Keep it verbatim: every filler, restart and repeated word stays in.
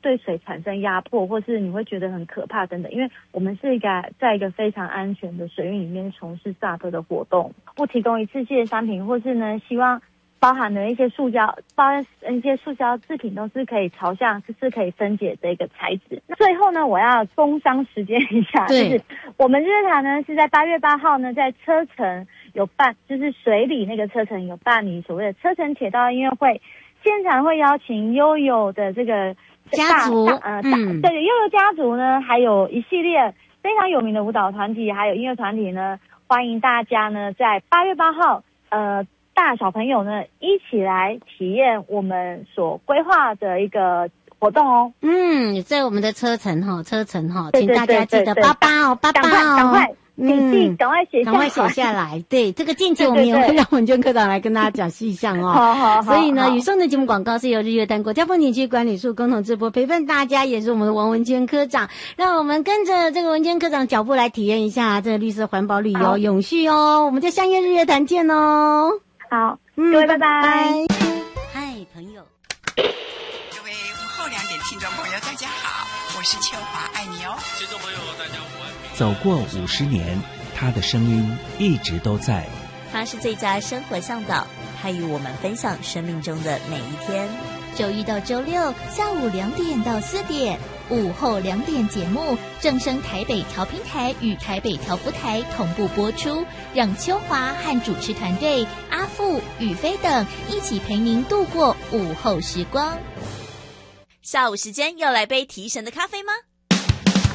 对水产生压迫，或是你会觉得很可怕等等。因为我们是一个在一个非常安全的水域里面从事 S U P 的活动，不提供一次性的商品，或是呢希望包含的一些塑胶，包含一些塑胶制品都是可以朝向是可以分解的一个材质。最后呢，我要工商时间一下，就是我们日月潭呢是在八月八号呢，在车城有办，就是水里那个车城有办理所谓的车城铁道音乐会，现场会邀请悠悠的这个家族， 呃，嗯，对，悠悠家族呢，还有一系列非常有名的舞蹈团体，还有音乐团体呢，欢迎大家呢在八月八号，呃。大小朋友呢，一起来体验我们所规划的一个活动哦。 嗯，在我们的车程哈，车程哈，请大家记得八八哦，八八哦， 赶快，请记，赶快写下来， 赶快写下来。对，这个近期我们也会让文娟科长来跟大家讲细项哦。 好好好。 所以呢，以上的节目广告是由日月潭国家风景区管理处共同直播，陪伴大家也是我们的王文娟科长，让我们跟着这个文娟科长脚步来体验一下这个绿色环保旅游永续哦。我们就相约日月潭见哦。 好，各位拜拜。 嗨，朋友。 各位午后两点听众朋友，大家好，我是秋华，爱你哦。 听众朋友，大家午安。 走过五十年，他的声音一直都在。 他是最佳生活向导，他与我们分享生命中的每一天。 周一到周六下午两点到四点，午后两点节目正声台北调频台与台北调福台同步播出，让秋华和主持团队阿富、宇飞等一起陪您度过午后时光。 下午时间要来杯提神的咖啡吗？